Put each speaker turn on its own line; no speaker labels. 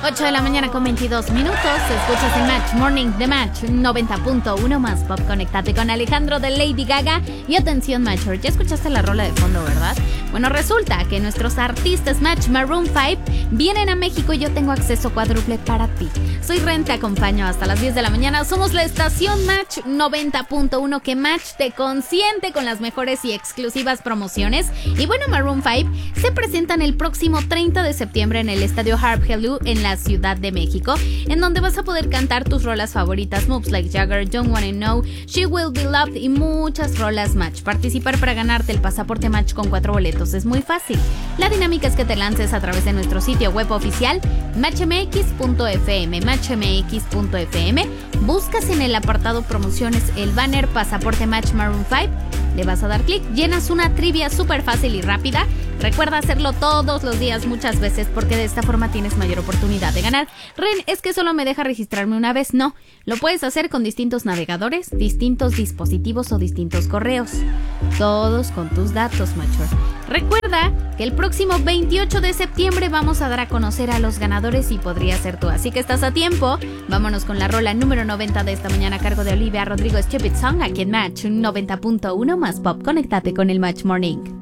8 de la mañana con 22 minutos. Escuchas el Match Morning de Match 90.1 más pop. Conéctate con Alejandro de Lady Gaga. Y atención, Matcher, ya escuchaste la rola de fondo, ¿verdad? Bueno, resulta que nuestros artistas Match Maroon 5 vienen a México y yo tengo acceso cuádruple para ti. Soy Ren, te acompaño hasta las 10 de la mañana. Somos la estación Match 90.1 que Match te consiente con las mejores y exclusivas promociones. Y bueno, Maroon 5 se presentan el próximo 30 de septiembre en el estadio Harp Hello en la Ciudad de México, en donde vas a poder cantar tus rolas favoritas, Moves Like Jagger, Don't Wanna Know, She Will Be Loved y muchas rolas Match. Participar para ganarte el pasaporte Match con 4 boletos es muy fácil. La dinámica es que te lances a través de nuestro sitio web oficial matchmx.fm, buscas en el apartado promociones el banner Pasaporte Match Maroon 5, le vas a dar clic, llenas una trivia súper fácil y rápida. Recuerda hacerlo todos los días, muchas veces, porque de esta forma tienes mayor oportunidad de ganar. Ren, es que solo me deja registrarme una vez. No, lo puedes hacer con distintos navegadores, distintos dispositivos o distintos correos. Todos con tus datos, macho. Recuerda que el próximo 28 de septiembre vamos a dar a conocer a los ganadores y podría ser tú. Así que estás a tiempo. Vámonos con la rola número 90 de esta mañana a cargo de Olivia Rodrigo, Stupid Song, aquí en Match 90.1 más pop. Conéctate con el Match Morning.